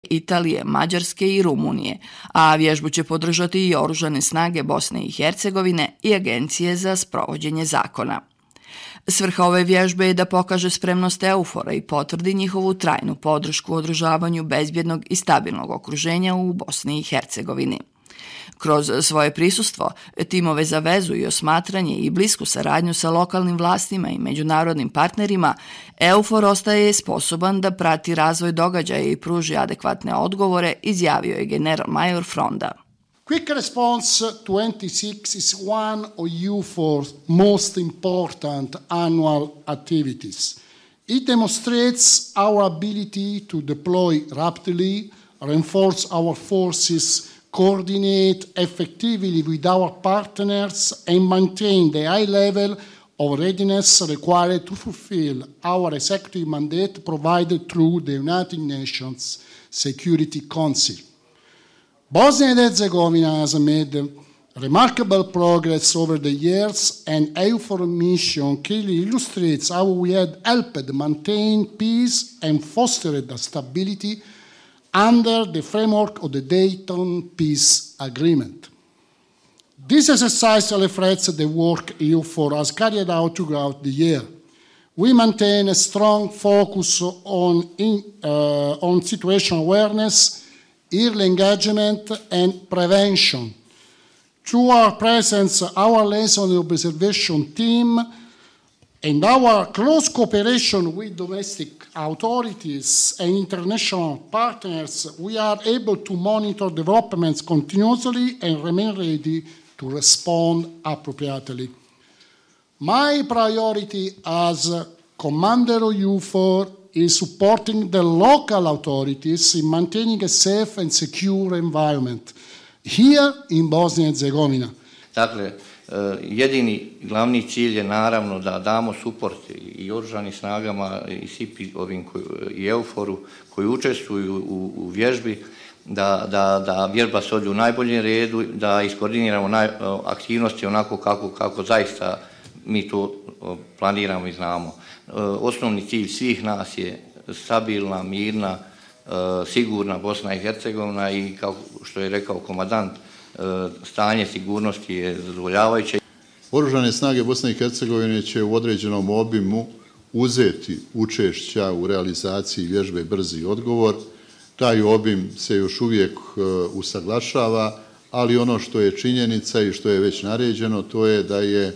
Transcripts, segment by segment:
Italije, Mađarske i Rumunije, a vježbu će podržati i Oružane snage Bosne i Hercegovine i Agencije za sprovođenje zakona. Svrha ove vježbe je da pokaže spremnost EUFOR-a i potvrdi njihovu trajnu podršku u održavanju bezbjednog i stabilnog okruženja u Bosni i Hercegovini. Kroz svoje prisustvo, timove za vezu i osmatranje i blisku saradnju sa lokalnim vlastima i međunarodnim partnerima, EUFOR ostaje sposoban da prati razvoj događaja i pruži adekvatne odgovore, izjavio je general-major Fronda. Quick Response 26 is one of EUFOR's most important annual activities. It demonstrates our ability to deploy rapidly, reinforce our forces, coordinate effectively with our partners, and maintain the high level of readiness required to fulfill our executive mandate provided through the United Nations Security Council. Bosnia and Herzegovina has made remarkable progress over the years, and EUFOR mission clearly illustrates how we had helped maintain peace and fostered stability under the framework of the Dayton Peace Agreement. This exercise reflects the work EUFOR has carried out throughout the year. We maintain a strong focus on situation awareness, early engagement, and prevention. Through our presence, our liaison observation team, and our close cooperation with domestic authorities and international partners, we are able to monitor developments continuously and remain ready to respond appropriately. My priority as commander of EUFOR is supporting the local authorities in maintaining a safe and secure environment here in Bosnia and Herzegovina. Dakle, jedini glavni cilj je naravno da damo suport i oružanim snagama i SIPI i EUFOR-u koji učestvuju u vježbi, da vježba se odvije u najboljem redu, da iskoordiniramo aktivnosti onako kako zaista mi to planiramo i znamo. Osnovni cilj svih nas je stabilna, mirna, sigurna Bosna i Hercegovina i kao što je rekao komandant, stanje sigurnosti je zadovoljavajuće. Oružane snage Bosne i Hercegovine će u određenom obimu uzeti učešća u realizaciji vježbe Brzi odgovor. Taj obim se još uvijek usaglašava, ali ono što je činjenica i što je već naređeno, to je da je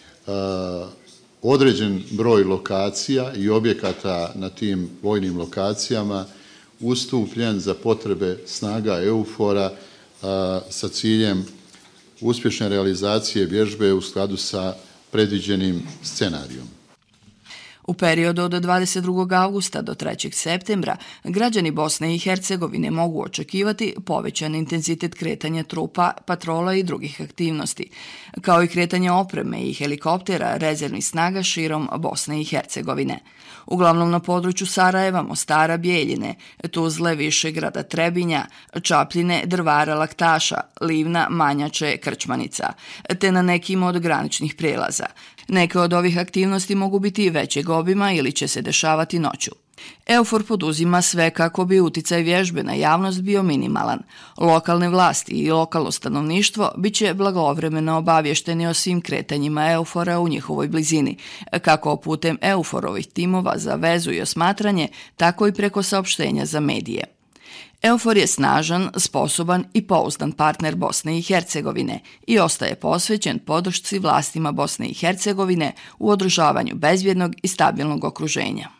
određen broj lokacija i objekata na tim vojnim lokacijama ustupljen za potrebe snaga EUFOR-a sa ciljem uspješne realizacije vježbe u skladu sa predviđenim scenarijom. U periodu od 22. augusta do 3. septembra građani Bosne i Hercegovine mogu očekivati povećan intenzitet kretanja trupa, patrola i drugih aktivnosti, kao i kretanje opreme i helikoptera rezervnih snaga širom Bosne i Hercegovine. Uglavnom na području Sarajeva, Mostara, Bijeljine, Tuzle, Višegrada, Trebinja, Čapljine, Drvara, Laktaša, Livna, Manjače, Krčmanica, te na nekim od graničnih prijelaza. Neke od ovih aktivnosti mogu biti većeg obima ili će se dešavati noću. EUFOR poduzima sve kako bi uticaj vježbe na javnost bio minimalan. Lokalne vlasti i lokalno stanovništvo bit će blagovremeno obavješteni o svim kretanjima EUFOR-a u njihovoj blizini, kako putem EUFOR-ovih timova za vezu i osmatranje, tako i preko saopštenja za medije. EUFOR je snažan, sposoban i pouzdan partner Bosne i Hercegovine i ostaje posvećen podršci vlastima Bosne i Hercegovine u održavanju bezbjednog i stabilnog okruženja.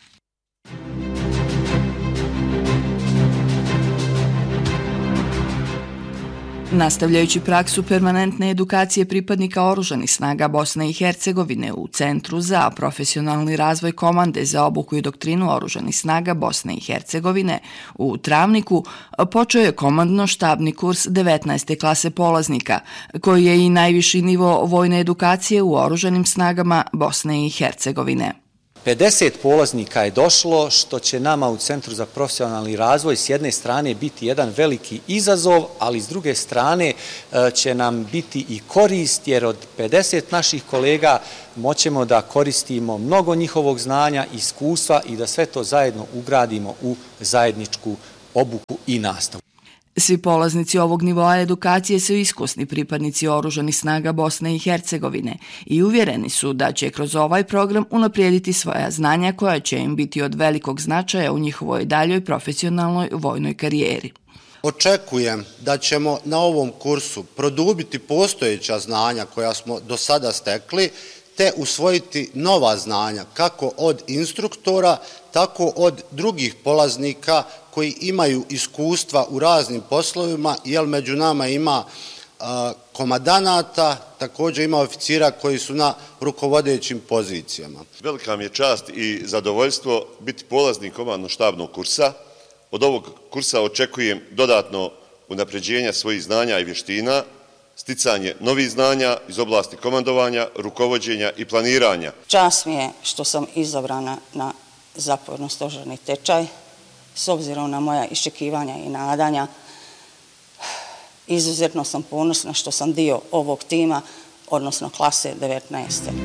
Nastavljajući praksu permanentne edukacije pripadnika Oružanih snaga Bosne i Hercegovine u Centru za profesionalni razvoj komande za obuku i doktrinu Oružanih snaga Bosne i Hercegovine u Travniku, počeo je komandno-štabni kurs 19. klase polaznika, koji je i najviši nivo vojne edukacije u Oružanim snagama Bosne i Hercegovine. 50 polaznika je došlo, što će nama u Centru za profesionalni razvoj s jedne strane biti jedan veliki izazov, ali s druge strane će nam biti i korist, jer od 50 naših kolega moćemo da koristimo mnogo njihovog znanja, iskustva i da sve to zajedno ugradimo u zajedničku obuku i nastavu. Svi polaznici ovog nivoa edukacije su iskusni pripadnici Oružanih snaga Bosne i Hercegovine i uvjereni su da će kroz ovaj program unaprijediti svoja znanja koja će im biti od velikog značaja u njihovoj daljoj profesionalnoj vojnoj karijeri. Očekujem da ćemo na ovom kursu produbiti postojeća znanja koja smo do sada stekli, te usvojiti nova znanja kako od instruktora, tako od drugih polaznika koji imaju iskustva u raznim poslovima, jer među nama ima komandanata, također ima oficira koji su na rukovodećim pozicijama. Velika mi je čast i zadovoljstvo biti polaznik komandno-štabnog kursa. Od ovog kursa očekujem dodatno unapređenja svojih znanja i vještina, sticanje novih znanja iz oblasti komandovanja, rukovođenja i planiranja. Čast mi je što sam izabrana na zapovjedno-stožerni tečaj, s obzirom na moja iščekivanja i nadanja. Izuzetno sam ponosna što sam dio ovog tima, odnosno klase 19.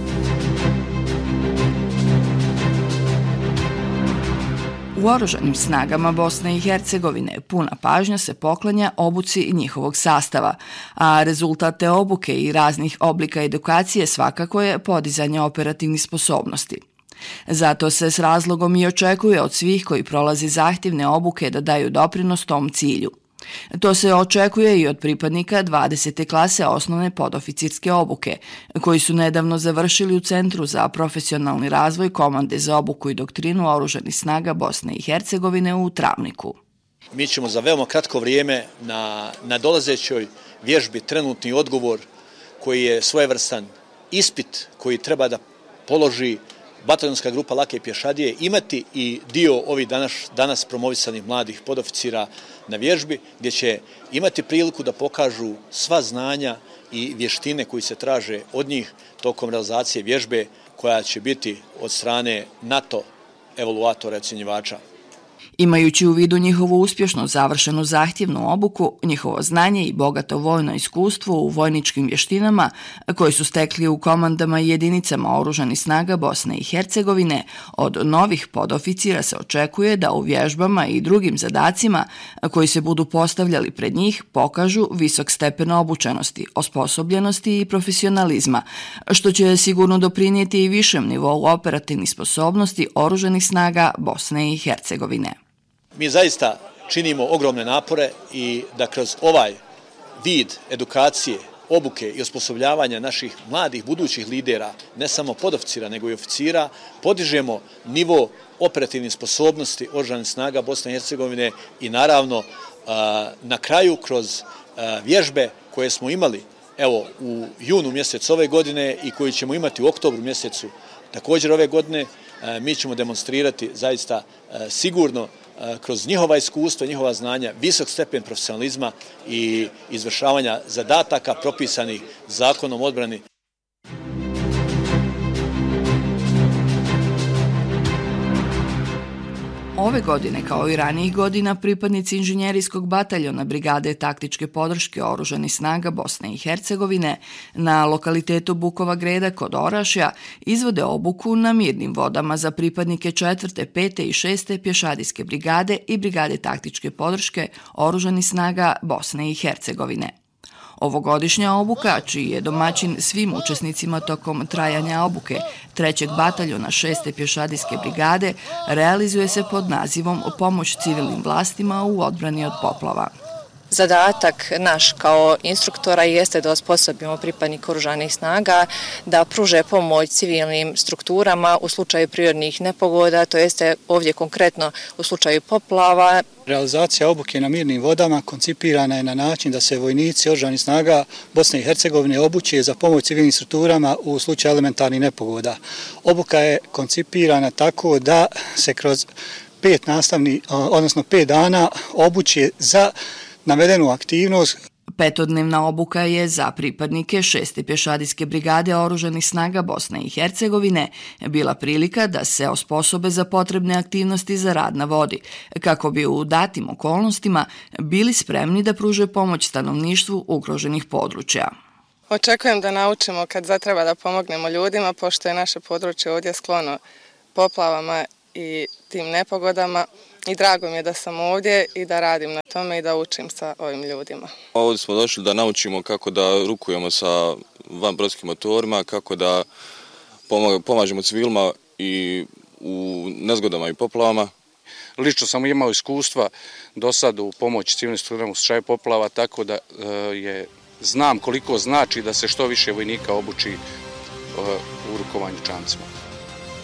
U Oružanim snagama Bosne i Hercegovine puna pažnja se poklanja obuci njihovog sastava, a rezultat te obuke i raznih oblika edukacije svakako je podizanje operativnih sposobnosti. Zato se s razlogom i očekuje od svih koji prolazi zahtjevne obuke da daju doprinos tom cilju. To se očekuje i od pripadnika 20. klase osnovne podoficirske obuke, koji su nedavno završili u Centru za profesionalni razvoj Komande za obuku i doktrinu Oružanih snaga Bosne i Hercegovine u Travniku. Mi ćemo za veoma kratko vrijeme na dolazećoj vježbi trenutni odgovor koji je svojevrstan ispit koji treba da položi bataljonska grupa lake pješadije imati i dio ovih danas promovisanih mladih podoficira na vježbi, gdje će imati priliku da pokažu sva znanja i vještine koji se traže od njih tokom realizacije vježbe koja će biti od strane NATO evaluatora i ocjenjivača. Imajući u vidu njihovu uspješno završenu zahtjevnu obuku, njihovo znanje i bogato vojno iskustvo u vojničkim vještinama koji su stekli u komandama i jedinicama Oružanih snaga Bosne i Hercegovine, od novih podoficira se očekuje da u vježbama i drugim zadacima koji se budu postavljali pred njih pokažu visok stepen obučenosti, osposobljenosti i profesionalizma, što će sigurno doprinijeti i višem nivou operativnih sposobnosti Oružanih snaga Bosne i Hercegovine. Mi zaista činimo ogromne napore i da kroz ovaj vid edukacije, obuke i osposobljavanja naših mladih budućih lidera, ne samo podoficira nego i oficira, podižemo nivo operativnih sposobnosti Oružanih snaga Bosne i Hercegovine i naravno na kraju kroz vježbe koje smo imali u junu mjesecu ove godine i koje ćemo imati u oktobru mjesecu također ove godine, mi ćemo demonstrirati zaista sigurno kroz njihova iskustva, njihova znanja, visok stepen profesionalizma i izvršavanja zadataka propisanih zakonom o odbrani. Ove godine, kao i ranijih godina, pripadnici inženjerijskog bataljona Brigade taktičke podrške Oružanih snaga Bosne i Hercegovine na lokalitetu Bukova Greda kod Orašja izvode obuku na mirnim vodama za pripadnike 4., 5. i 6. pješadijske brigade i Brigade taktičke podrške Oružanih snaga Bosne i Hercegovine. Ovogodišnja obuka, čiji je domaćin svim učesnicima tokom trajanja obuke 3. bataljona 6. pješadijske brigade, realizuje se pod nazivom Pomoć civilnim vlastima u odbrani od poplava. Zadatak naš kao instruktora jeste da osposobimo pripadnike Oružanih snaga da pruže pomoć civilnim strukturama u slučaju prirodnih nepogoda, to jeste ovdje konkretno u slučaju poplava. Realizacija obuke na mirnim vodama koncipirana je na način da se vojnici Oružanih snaga Bosne i Hercegovine obuče za pomoć civilnim strukturama u slučaju elementarnih nepogoda. Obuka je koncipirana tako da se kroz 5 dana obuče za navedenu aktivnost. 5-dnevna obuka je za pripadnike 6. pješadijske brigade Oružanih snaga Bosne i Hercegovine bila prilika da se osposobe za potrebne aktivnosti za rad na vodi, kako bi u datim okolnostima bili spremni da pruže pomoć stanovništvu ugroženih područja. Očekujem da naučimo kad zatreba da pomognemo ljudima, pošto je naše područje ovdje sklono poplavama i tim nepogodama, i drago mi je da sam ovdje i da radim na tome i da učim sa ovim ljudima. Ovdje smo došli da naučimo kako da rukujemo sa vanbrodskim motorima, kako da pomažemo civilima i u nezgodama i poplavama. Lično sam imao iskustva do sada u pomoći civilnim strukturama u slučaju poplava, tako da znam koliko znači da se što više vojnika obuči u rukovanju čamcima.